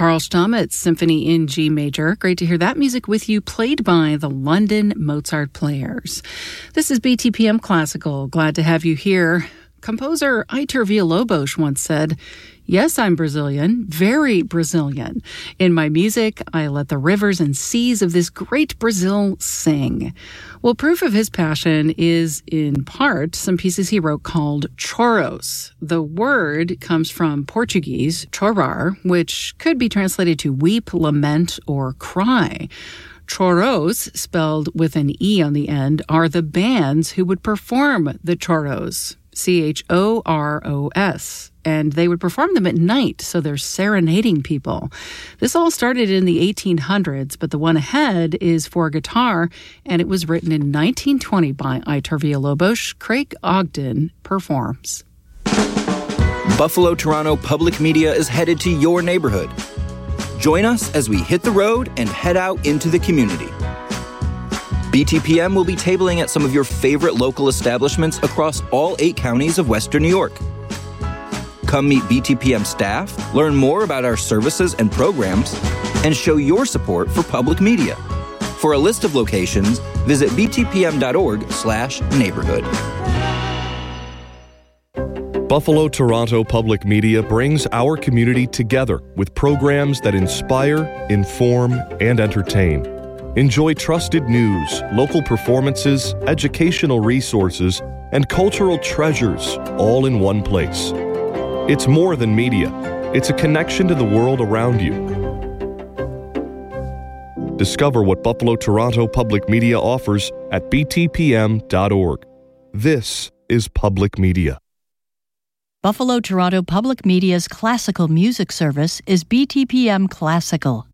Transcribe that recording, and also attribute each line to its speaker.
Speaker 1: Carl Stamets Symphony in G Major. Great to hear that music with you, played by the London Mozart Players. This is BTPM Classical. Glad to have you here. Composer Heitor Villa-Lobos once said, "Yes, I'm Brazilian, very Brazilian. In my music, I let the rivers and seas of this great Brazil sing." Well, proof of his passion is, in part, some pieces he wrote called choros. The word comes from Portuguese, chorar, which could be translated to weep, lament, or cry. Choros, spelled with an E on the end, are the bands who would perform the choros. Choros, and they would perform them at night, so they're serenading people. This all started in the 1800s, but the one ahead is for guitar, and it was written in 1920 by Heitor Villa-Lobos. Craig Ogden performs.
Speaker 2: Buffalo-Toronto Public Media is headed to your neighborhood. Join us as we hit the road and head out into the community. BTPM will be tabling at some of your favorite local establishments across all 8 counties of Western New York. Come meet BTPM staff, learn more about our services and programs, and show your support for public media. For a list of locations, visit btpm.org/neighborhood.
Speaker 3: Buffalo-Toronto Public Media brings our community together with programs that inspire, inform, and entertain. Enjoy trusted news, local performances, educational resources, and cultural treasures all in one place. It's more than media. It's a connection to the world around you. Discover what Buffalo-Toronto Public Media offers at btpm.org. This is public media.
Speaker 4: Buffalo-Toronto Public Media's classical music service is BTPM Classical.